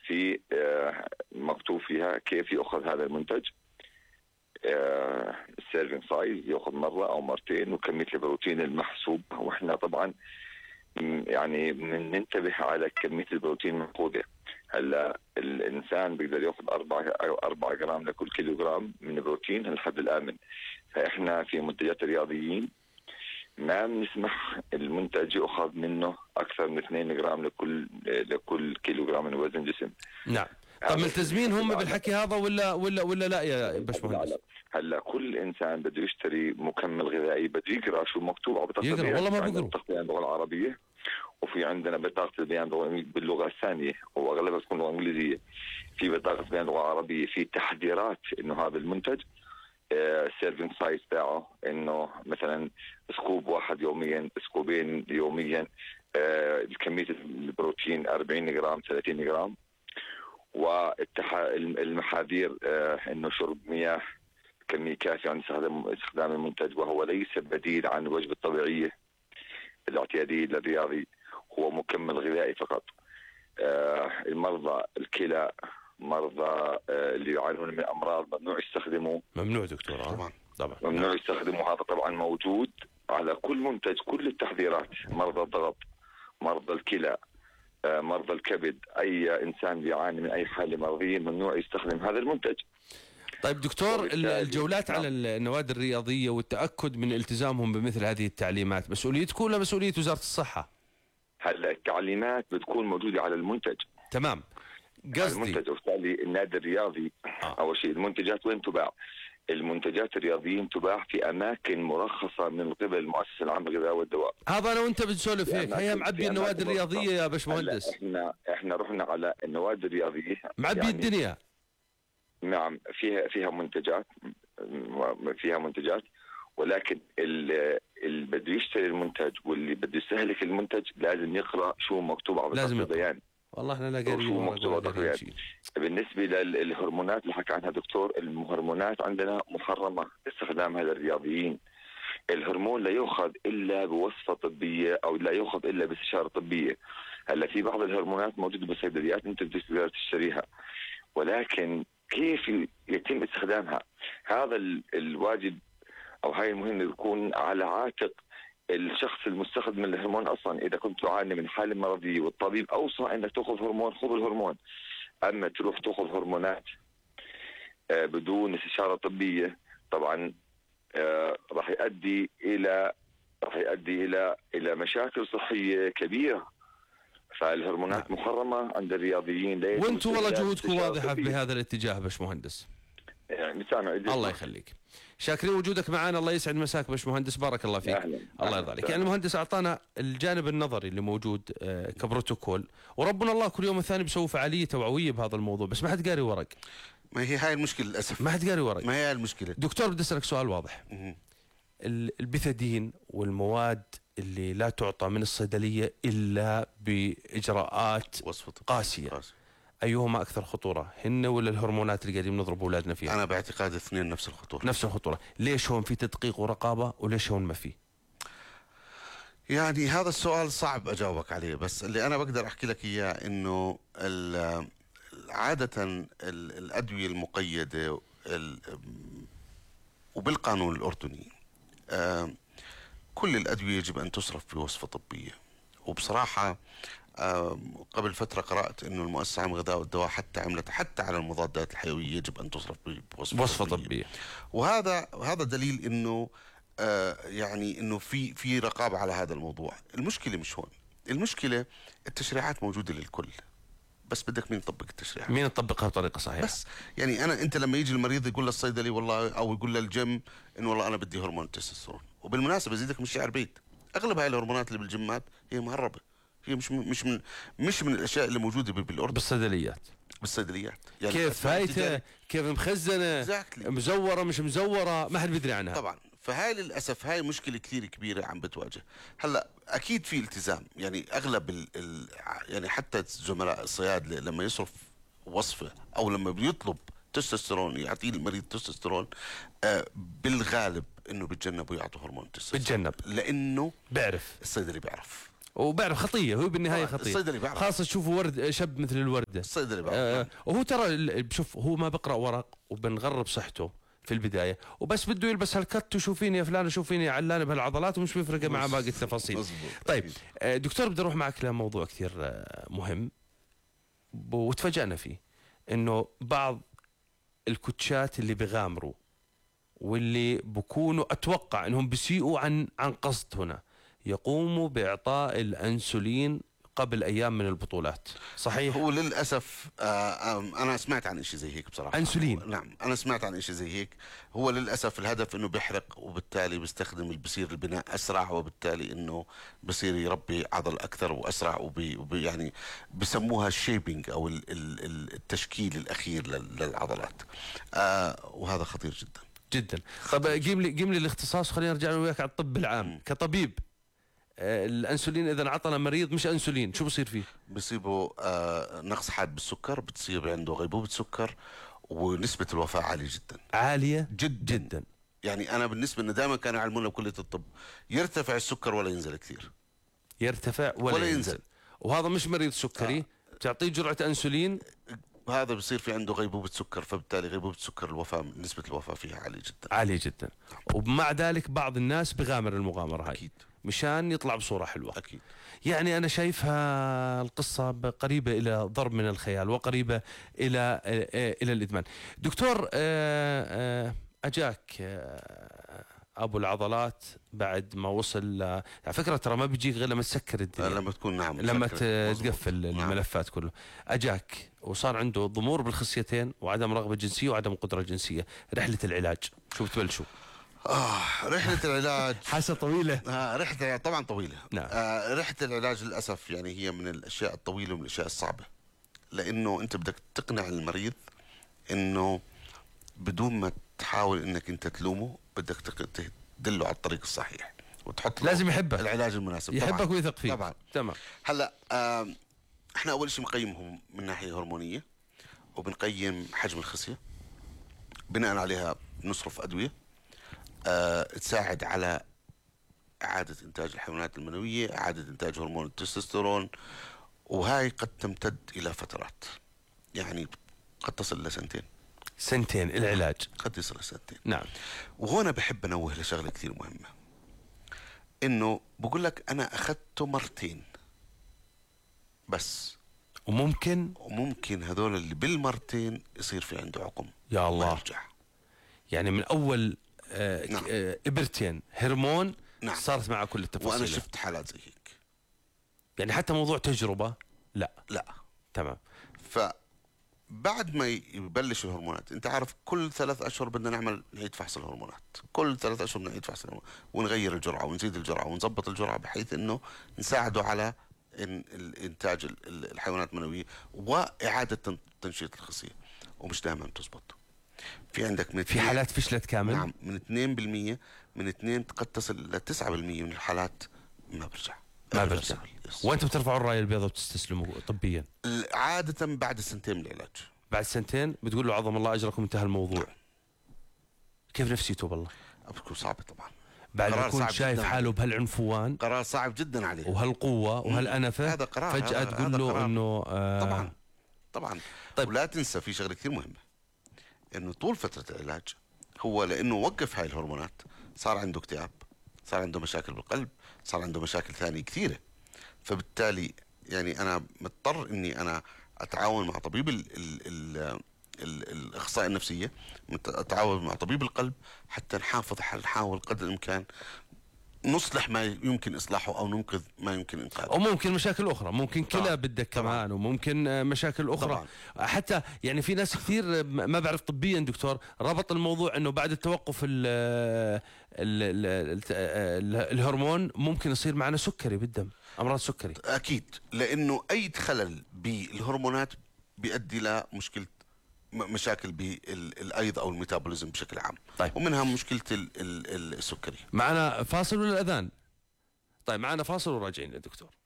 في مكتوب فيها كيف يؤخذ هذا المنتج، السيرفينج سايز يأخذ مرة أو مرتين، وكمية البروتين المحسوب. وإحنا طبعا يعني ننتبه على كمية البروتين المأخوذة. هلا الإنسان بيقدر يأخذ 4 جرام لكل كيلو جرام من البروتين، الحد الآمن. فإحنا في منتجات الرياضيين ما بنسمح المنتج يأخذ منه أكثر من 2 جرام لكل كيلو جرام من وزن جسم. نعم. طب ملتزمين هم بالحكي هذا ولا لا يا باشمهندس؟ هلا كل انسان بده يشتري مكمل غذائي بده يقرا شو مكتوب على بطاقه البيان. والله ما بيقروا. بطاقه باللغه العربيه، وفي عندنا بطاقه البيان باللغه الثانيه واغلبها تكون لغه انجليزيه. في بطاقه بيان باللغه العربيه في تحذيرات انه هذا المنتج السيرفينج سايز تاعه انه مثلا سكوب واحد يوميا، سكوبين يوميا، كميه البروتين 40 جرام 30 جرام، والمحاذير انه شرب مياه كمية كافية عن استخدام المنتج، وهو ليس بديل عن الوجبة الطبيعية الاعتيادية للرياضي، هو مكمل غذائي فقط. المرضى الكلى، مرضى اللي يعانون من أمراض ممنوع يستخدموا. ممنوع دكتور؟ طبعا ممنوع يستخدموا. هذا طبعا موجود على كل منتج، كل التحذيرات. مرضى الضغط، مرضى الكلى، مرضى الكبد، أي إنسان بيعاني من أي حالة مرضية ممنوع يستخدم هذا المنتج. طيب دكتور، الجولات على النوادي الرياضية والتأكد من التزامهم بمثل هذه التعليمات مسؤوليتكم ولا مسؤولية وزارة الصحة؟ هلا التعليمات بتكون موجودة على المنتج. تمام. قصدي المنتج، وبالتالي النادي الرياضي أول شيء المنتجات وين تباع؟ المنتجات الرياضيين تباع في أماكن مرخصة من قبل المؤسسة العامة للغذاء والدواء. هذا أنا وأنت بنسولف هيك، هي معبي النوادي الرياضية يا باشمهندس. احنا رحنا على النوادي الرياضية معبي يعني الدنيا. نعم، فيها منتجات، ولكن اللي بده يشتري المنتج واللي بده يستهلك المنتج لازم يقرأ شو مكتوب على بطاقة البيان. والله احنا لا قاريين. بالنسبة للهرمونات اللي حكى عنها دكتور، الهرمونات عندنا محرمة استخدامها للرياضيين. الهرمون لا يؤخذ إلا بوصفة طبية أو لا يؤخذ إلا باستشارة طبية. هلا في بعض الهرمونات موجودة بالصيدليات أنت بتقدر تشتريها، ولكن كيف يتم استخدامها هذا الواجب أو هاي المهمة يكون على عاتق الشخص المستخدم للهرمون. أصلا إذا كنت تعاني من حالة مرضية والطبيب أوصى أنك تأخذ هرمون، خذ الهرمون. أما تروح تأخذ هرمونات بدون استشارة طبية طبعا راح يؤدي إلى مشاكل صحية كبيرة. فالهرمونات محرمة عند الرياضيين. وانتم والله جهودكم واضحة بهذا الاتجاه باشمهندس. يعني الله يخليك، شاكرين وجودك معنا. الله يسعد مساك باشمهندس، بارك الله فيك. الله يرضى عليك. يعني المهندس اعطانا الجانب النظري اللي موجود كبروتوكول، وربنا الله كل يوم الثاني بيسوي فعاليه توعويه بهذا الموضوع، بس ما حد قاري ورق. ما هي هاي المشكله للاسف، ما حد قاري ورق. ما هي المشكله. دكتور بدي اسالك سؤال واضح. البيثادين والمواد اللي لا تعطى من الصيدليه الا باجراءات قاسيه، أيهما أكثر خطورة، هن ولا الهرمونات اللي قاعدين نضرب أولادنا فيها؟ أنا باعتقاد الاثنين نفس الخطورة. نفس الخطورة. ليش هون في تدقيق ورقابة وليش هون ما في؟ يعني هذا السؤال صعب أجاوبك عليه، بس اللي أنا بقدر أحكي لك إياه إنه عادة الأدوية المقيدة وبالقانون الأردني كل الأدوية يجب أن تصرف بوصفة طبية. وبصراحة قبل فترة قرأت إنه المؤسسة العامة للغذاء والدواء حتى عملت حتى على المضادات الحيوية يجب أن تصرف بوصفة طبية. وهذا دليل إنه يعني إنه في رقابة على هذا الموضوع. المشكلة مش هون، المشكلة التشريعات موجودة للكل، بس بدك مين يطبق التشريعات، مين يطبقها بطريقة صحيحة. بس يعني أنت لما يجي المريض يقول للصيدلي والله أو يقول للجيم إنه والله أنا بدي هرمون التستوستيرون، وبالمناسبة زيدك من شعر بيت أغلب هاي الهرمونات اللي بالجيمات هي مهربة، هي مش من الاشياء اللي موجوده بالاردن بالصيدليات. يعني كيف مخزنه مزوره مش مزوره ما حد بيدري عنها طبعا. فهاي للاسف هاي مشكله كثير كبيره عم بتواجه. هلا اكيد في التزام، يعني اغلب يعني حتى زملاء الصيادله لما يصرف وصفه او لما بيطلب تستوستيرون يعطيه المريض تستوستيرون بالغالب انه بيتجنبوا يعطوا هرمون التستوستيرون، بيتجنب لانه بيعرف الصيدلي بيعرف وبعرف خطيه، هو بالنهايه خطيه. الصيدلي بعرف، خاصه تشوفوا ورد شب مثل الورده. الصيدلي بعرف. وهو ترى شوف، هو ما بقرا ورق وبنغرب صحته في البدايه، وبس بده يلبس هالكت وشوفيني يا فلان شوفيني يا علان بهالعضلات، ومش بيفرق مع باقي التفاصيل. طيب دكتور، بدي اروح معك لموضوع كثير مهم وتفاجأنا فيه، انه بعض الكوتشات اللي بغامروا واللي بكونوا اتوقع انهم بيسيئوا عن قصد هنا، يقوموا باعطاء الانسولين قبل ايام من البطولات، صحيح؟ هو للاسف انا سمعت عن شيء زي هيك بصراحه. انسولين؟ نعم، انا سمعت عن شيء زي هيك. هو للاسف الهدف انه بيحرق، وبالتالي بيستخدم بصير البناء اسرع، وبالتالي انه بصير يربي عضل اكثر واسرع، يعني بسموها الشيبينج او التشكيل الاخير للعضلات. وهذا خطير جدا جدا. طب قيم لي الاختصاص، خلينا نرجع وياك على الطب العام كطبيب. الانسولين اذا انعطى مريض مش انسولين شو بصير فيه؟ بصيبه نقص حاد بالسكر، بتصير عنده غيبوبة سكر، ونسبة الوفاة عالية جدا. عالية جدا. يعني انا بالنسبة لنا دائما كانوا يعلمونا بكلية الطب يرتفع السكر ولا ينزل كثير. يرتفع ولا ينزل. وهذا مش مريض سكري تعطيه جرعة انسولين، هذا بصير في عنده غيبوبة سكر، فبالتالي غيبوبة سكر الوفاة نسبة الوفاة فيها عالية جدا. عالية جدا. ومع ذلك بعض الناس بغامر المغامرة هاي أكيد مشان يطلع بصورة حلوة. أكيد. يعني أنا شايفها القصة قريبة إلى ضرب من الخيال، وقريبة إلى الإدمان. دكتور، أجاك أبو العضلات بعد ما وصل، على فكرة ترى ما بيجيك غير لما تسكر الدنيا، لما تكون نعم لما تقفل الملفات كله. أجاك وصار عنده ضمور بالخصيتين وعدم رغبة جنسية وعدم قدرة جنسية. رحلة العلاج شو بتبلشوا؟ رحلة العلاج حاسة طويلة. رحلة طبعا طويلة. نعم. رحلة العلاج للأسف يعني هي من الأشياء الطويلة ومن الأشياء الصعبة، لأنه أنت بدك تقنع المريض إنه بدون ما تحاول إنك أنت تلومه، بدك تدله على الطريق الصحيح وتحط لازم يحبك، العلاج المناسب، يحبك ويثق فيك. طبعا. تمام. هلا احنا أول شيء بنقيمهم من ناحية هرمونية، وبنقيم حجم الخصية، بناء عليها بنصرف أدوية تساعد على إعادة إنتاج الحيوانات المنوية، إعادة إنتاج هرمون التستوستيرون، وهاي قد تمتد إلى فترات، يعني قد تصل إلى سنتين العلاج قد يصل لسنتين. نعم. وهنا بحب أنوه لشغلة كثير مهمة، إنه بقول لك أنا أخذته مرتين بس، وممكن هذول اللي بالمرتين يصير في عنده عقم يا الله، ويرجع. يعني من أول نعم. إبرتين هرمون. نعم. صارت معه كل التفاصيل. وأنا شفت حالات زي هيك، يعني حتى موضوع تجربة لا. تمام. فبعد ما يبلش الهرمونات، انت عارف كل 3 أشهر بدنا نعيد فحص الهرمونات، كل 3 أشهر بدنا نعيد فحص الهرمونات، ونغير الجرعة ونزيد الجرعة ونظبط الجرعة، بحيث انه نساعده على إنتاج الحيوانات المنوية وإعادة تنشيط الخصية، ومش دائما تزبط. في عندك في حالات فشلت كامل. نعم، من 2% من 2 قد تصل إلى 9% من الحالات ما برجع. وانت بترفعوا الراية البيضاء وتستسلموا طبيا؟ عادة بعد 2 من العلاج. بعد 2 بتقول له عظم الله أجركم انتهى الموضوع. نعم. كيف نفسيته بالله؟ بتكون صعبة طبعا، بعد ما يكون شايف حاله بهالعنفوان، قرار صعب جدا عليه، وهالقوة وهالأنفة، هذا قرار فجأة تقول له انه طبعا. طيب. ولا تنسى في شغلة كثير مهمة، انه طول فترة العلاج هو لانه وقف هاي الهرمونات صار عنده اكتئاب، صار عنده مشاكل بالقلب، صار عنده مشاكل ثانية كثيرة. فبالتالي يعني انا مضطر اني انا اتعاون مع طبيب الاخصائيه النفسيه، اتعاون مع طبيب القلب، حتى نحاول قدر الامكان نصلح ما يمكن اصلاحه او ننقذ ما يمكن انقاذه. وممكن مشاكل اخرى، ممكن كلى بدك كمان، وممكن مشاكل اخرى طبعا. حتى يعني في ناس كثير ما بعرف طبيا دكتور ربط الموضوع انه بعد التوقف الهرمون ممكن يصير معنا سكري بالدم، امراض سكري. اكيد، لانه اي خلل بالهرمونات بيؤدي مشاكل بالايض او الميتابوليزم بشكل عام. طيب. ومنها مشكله السكري. معنا فاصل ولا الاذان؟ طيب معنا فاصل وراجعين يا دكتور.